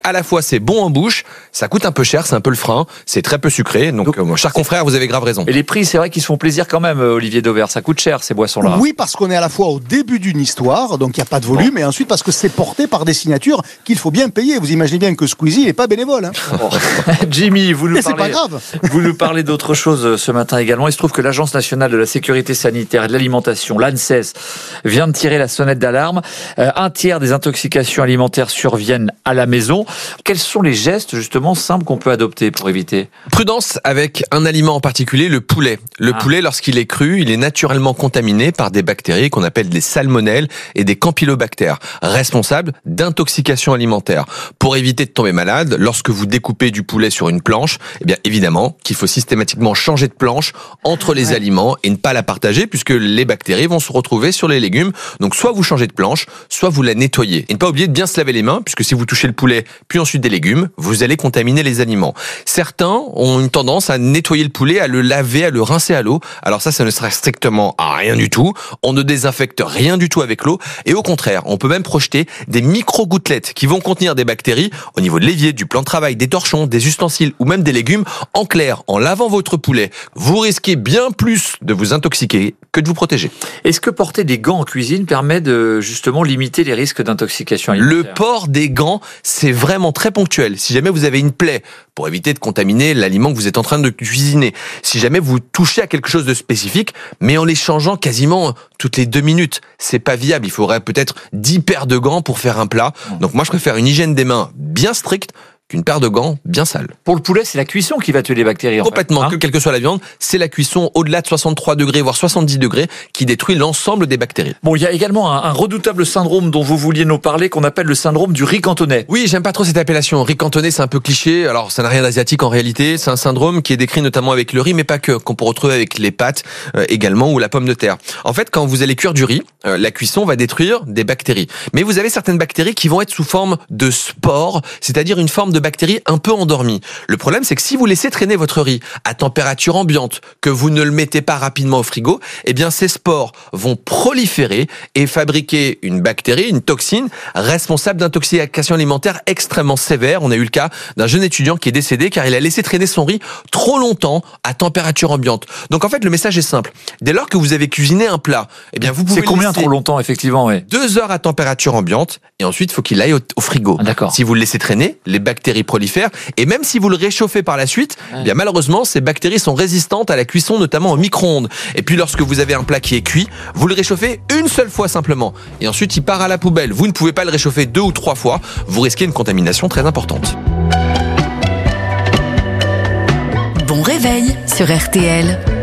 À la fois, c'est bon en bouche, ça coûte un peu cher, c'est un peu le frein, c'est très peu sucré. Donc mon cher confrère, vous avez grave raison. Et les prix, c'est vrai qu'ils se font plaisir quand même, Olivier Dauvert. Ça coûte cher, ces boissons-là. Oui, parce qu'on est à la fois au début d'une histoire, donc il n'y a pas de volume, et ensuite parce que c'est porté par des signatures qu'il faut bien payer. Vous imaginez bien que Squeezie n'est pas bénévole. Hein. Jimmy, vous nous c'est pas grave. Vous nous parlez d'autre chose ce matin également. Il se trouve que l'Agence nationale de la sécurité sanitaire et de l'alimentation, l'ANSES, vient de tirer la sonnette d'alarme. Un tiers des intoxications alimentaires surviennent à la maison. Quels sont les gestes justement simples qu'on peut adopter pour éviter ? Prudence avec un aliment en particulier, le poulet. Le poulet, lorsqu'il est cru, il est naturellement contaminé par des bactéries qu'on appelle des salmonelles et des campylobactères, responsables d'intoxication alimentaire. Pour éviter de tomber malade, lorsque vous découpez du poulet sur une planche, eh bien évidemment qu'il faut systématiquement changer de planche entre les aliments et ne pas la partager puisque les bactéries vont se retrouver sur les légumes. Donc soit vous changez de planche, soit vous la nettoyez. Et ne pas oublier de bien se laver les mains puisque si vous touchez le poulet puis ensuite des légumes, vous allez contaminer les aliments. Certains ont une tendance à nettoyer le poulet, à le laver, à le rincer à l'eau. Alors ça ne sert strictement à rien du tout. On ne désinfecte rien du tout avec l'eau. Et au contraire, on peut même projeter des micro-gouttelettes qui vont contenir des bactéries au niveau de l'évier, du plan de travail, des torchons, des ustensiles ou même des légumes. En clair, en lavant votre poulet, vous risquez bien plus de vous intoxiquer que de vous protéger. Est-ce que porter des gants en cuisine permet de justement limiter les risques d'intoxication alimentaire ? Le port des gants, c'est vraiment très ponctuel. Si jamais vous avez une plaie, pour éviter de contaminer l'aliment que vous êtes en train de cuisiner. Si jamais vous touchez à quelque chose de spécifique, mais en les changeant quasiment toutes les 2 minutes, c'est pas viable. Il faudrait peut-être 10 paires de gants pour faire un plat. Donc moi, je préfère une hygiène des mains bien stricte qu'une paire de gants bien sale. Pour le poulet, c'est la cuisson qui va tuer les bactéries. Complètement, que quelle que soit la viande, c'est la cuisson au-delà de 63 degrés, voire 70 degrés, qui détruit l'ensemble des bactéries. Bon, il y a également un redoutable syndrome dont vous vouliez nous parler, qu'on appelle le syndrome du riz cantonais. Oui, j'aime pas trop cette appellation. Riz cantonais, c'est un peu cliché. Alors, ça n'a rien d'asiatique en réalité. C'est un syndrome qui est décrit notamment avec le riz, mais pas que, qu'on peut retrouver avec les pâtes également ou la pomme de terre. En fait, quand vous allez cuire du riz, la cuisson va détruire des bactéries. Mais vous avez certaines bactéries qui vont être sous forme de spores, c'est-à-dire une forme de bactéries un peu endormies. Le problème, c'est que si vous laissez traîner votre riz à température ambiante, que vous ne le mettez pas rapidement au frigo, eh bien, ces spores vont proliférer et fabriquer une bactérie, une toxine, responsable d'intoxication alimentaire extrêmement sévère. On a eu le cas d'un jeune étudiant qui est décédé car il a laissé traîner son riz trop longtemps à température ambiante. Donc, en fait, le message est simple. Dès lors que vous avez cuisiné un plat, eh bien, vous pouvez C'est combien trop longtemps, effectivement, ouais. 2 heures à température ambiante et ensuite, il faut qu'il aille au frigo. Ah, d'accord. Si vous le laissez traîner, les bactéries prolifèrent et même si vous le réchauffez par la suite, eh bien, malheureusement, ces bactéries sont résistantes à la cuisson, notamment au micro-ondes. Et puis, lorsque vous avez un plat qui est cuit, vous le réchauffez une seule fois simplement. Et ensuite, il part à la poubelle. Vous ne pouvez pas le réchauffer 2 ou 3 fois. Vous risquez une contamination très importante. Bon réveil sur RTL.